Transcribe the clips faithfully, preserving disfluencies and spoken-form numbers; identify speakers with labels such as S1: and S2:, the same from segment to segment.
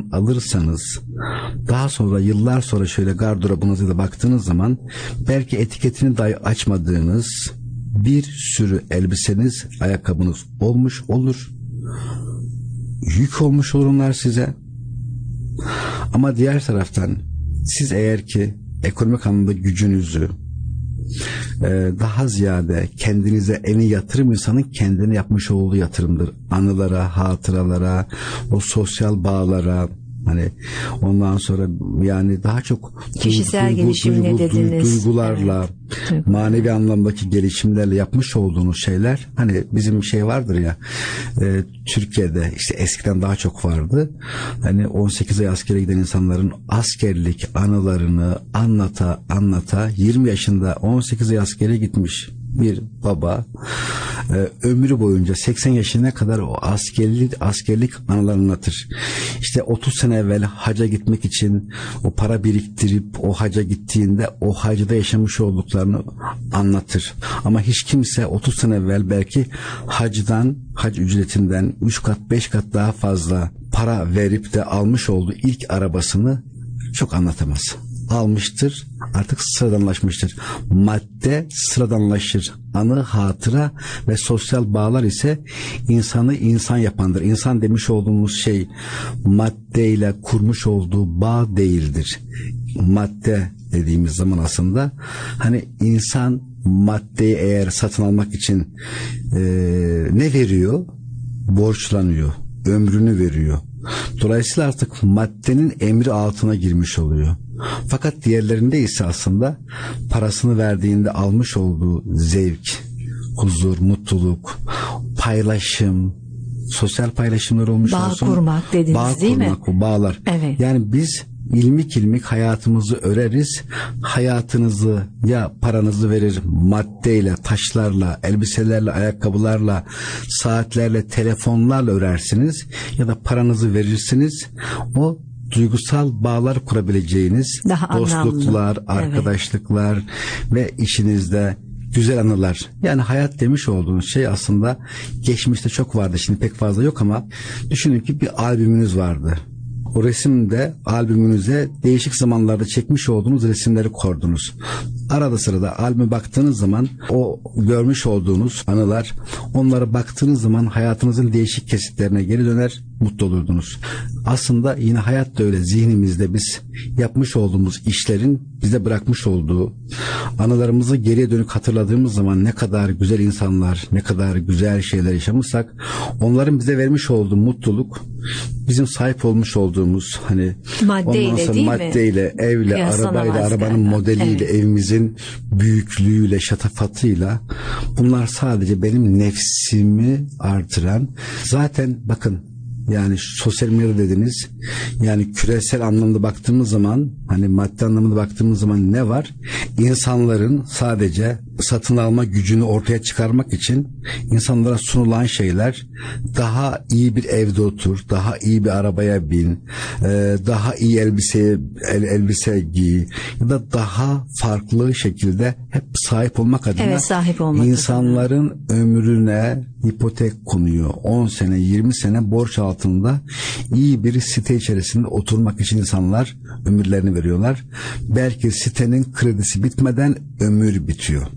S1: zaman alırsanız, daha sonra yıllar sonra şöyle gardırobunuza da baktığınız zaman belki etiketini dahi açmadığınız bir sürü elbiseniz, ayakkabınız olmuş olur. Yük olmuş olurlar size. Ama diğer taraftan siz eğer ki ekonomik anlamda gücünüzü daha ziyade kendinize, en iyi yatırım insanın kendine yapmış olduğu yatırımdır. Anılara, hatıralara, o sosyal bağlara, hani ondan sonra yani daha çok
S2: kişisel
S1: duygu,
S2: gelişimine
S1: duygu,
S2: dediniz.
S1: Duygularla, evet. Manevi anlamdaki gelişimlerle yapmış olduğunuz şeyler, hani bizim şey vardır ya, e, Türkiye'de işte eskiden daha çok vardı. Hani on sekiz ay askere giden insanların askerlik anılarını anlata anlata yirmi yaşında on sekiz ay askere gitmiş bir baba e, ömrü boyunca seksen yaşına kadar o askerlik askerlik anılarını anlatır. İşte otuz sene evvel haca gitmek için o para biriktirip o haca gittiğinde o hacda yaşamış olduklarını anlatır. Ama hiç kimse otuz sene evvel belki hacdan, hac ücretinden üç kat beş kat daha fazla para verip de almış olduğu ilk arabasını çok anlatamaz. Almıştır, artık sıradanlaşmıştır. Madde sıradanlaşır. Anı, hatıra ve sosyal bağlar ise insanı insan yapandır. İnsan demiş olduğumuz şey maddeyle kurmuş olduğu bağ değildir. Madde dediğimiz zaman aslında hani insan maddeyi eğer satın almak için e, ne veriyor? Borçlanıyor. Ömrünü veriyor. Dolayısıyla artık maddenin emri altına girmiş oluyor. Fakat diğerlerinde ise aslında parasını verdiğinde almış olduğu zevk, huzur, mutluluk, paylaşım, sosyal paylaşımlar olmuş
S2: bağ
S1: olsun.
S2: Kurmak dediniz
S1: bağ
S2: değil
S1: kurmak,
S2: mi?
S1: O bağlar.
S2: Evet.
S1: Yani biz ilmik ilmik hayatımızı öreriz. Hayatınızı ya paranızı verir maddeyle, taşlarla, elbiselerle, ayakkabılarla, saatlerle, telefonlarla örersiniz ya da paranızı verirsiniz. O duygusal bağlar kurabileceğiniz
S2: daha
S1: dostluklar,
S2: anlamlı.
S1: arkadaşlıklar, evet. Ve işinizde güzel anılar. Yani hayat demiş olduğunuz şey aslında geçmişte çok vardı. Şimdi pek fazla yok ama düşünün ki bir albümünüz vardı. O resimde albümünüze değişik zamanlarda çekmiş olduğunuz resimleri koydunuz. Arada sırada albüme baktığınız zaman o görmüş olduğunuz anılar, onlara baktığınız zaman hayatınızın değişik kesitlerine geri döner, mutlu olurdunuz. Aslında yine hayat da öyle, zihnimizde biz yapmış olduğumuz işlerin bize bırakmış olduğu anılarımızı geriye dönük hatırladığımız zaman ne kadar güzel insanlar, ne kadar güzel şeyler yaşamışsak onların bize vermiş olduğu mutluluk bizim sahip olmuş olduğumuz hani
S2: maddeyle değil
S1: maddeyle,
S2: mi?
S1: evle, arabayla, arabanın modeliyle, evet. Evimizin büyüklüğüyle, şatafatıyla bunlar sadece benim nefsimi artıran. Zaten bakın yani sosyal medya dediniz, yani küresel anlamda baktığımız zaman, hani madde anlamında baktığımız zaman ne var? İnsanların sadece satın alma gücünü ortaya çıkarmak için insanlara sunulan şeyler, daha iyi bir evde otur, daha iyi bir arabaya bin, daha iyi elbiseye el, elbise giy ya da daha farklı şekilde hep sahip olmak adına,
S2: evet, sahip olmak
S1: insanların adına ömrüne ipotek konuyor. on sene, yirmi sene borç altında iyi bir site içerisinde oturmak için insanlar ömürlerini veriyorlar. Belki sitenin kredisi bitmeden ömür bitiyor.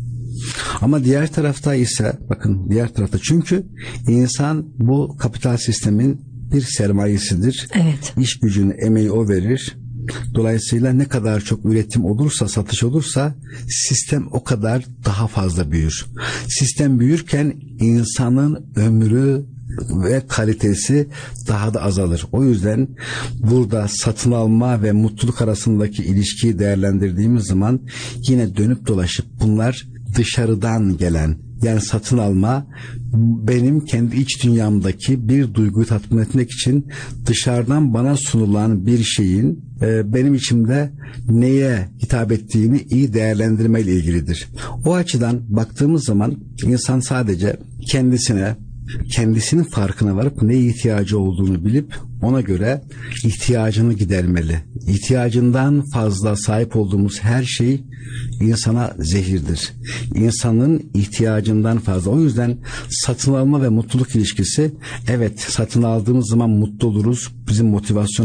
S1: Ama diğer tarafta ise bakın diğer tarafta, çünkü insan bu kapital sistemin bir sermayesidir.
S2: Evet.
S1: İş gücünü, emeği o verir. Dolayısıyla ne kadar çok üretim olursa, satış olursa sistem o kadar daha fazla büyür. Sistem büyürken insanın ömrü ve kalitesi daha da azalır. O yüzden burada satın alma ve mutluluk arasındaki ilişkiyi değerlendirdiğimiz zaman yine dönüp dolaşıp bunlar dışarıdan gelen, yani satın alma benim kendi iç dünyamdaki bir duyguyu tatmin etmek için dışarıdan bana sunulan bir şeyin e, benim içimde neye hitap ettiğini iyi değerlendirmeyle ilgilidir. O açıdan baktığımız zaman insan sadece kendisine, kendisinin farkına varıp neye ihtiyacı olduğunu bilip ona göre ihtiyacını gidermeli. İhtiyacından fazla sahip olduğumuz her şey insana zehirdir. İnsanın ihtiyacından fazla. O yüzden satın alma ve mutluluk ilişkisi, evet, satın aldığımız zaman mutlu oluruz. Bizim motivasyon